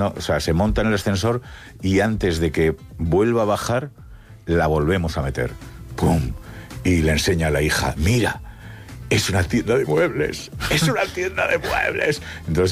no, o sea, se monta en el ascensor y antes de que vuelva a bajar, la volvemos a meter. ¡Pum! Y le enseña a la hija, mira, es una tienda de muebles, es una tienda de muebles. Entonces